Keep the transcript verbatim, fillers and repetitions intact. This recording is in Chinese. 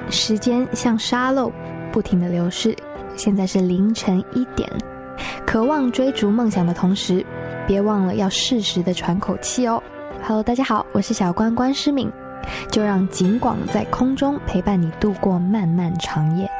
时间像沙漏不停地流逝，现在是凌晨一点。渴望追逐梦想的同时，别忘了要适时的喘口气哦。Hello， 大家好，我是小关关诗敏，就让景广在空中陪伴你度过漫漫长夜。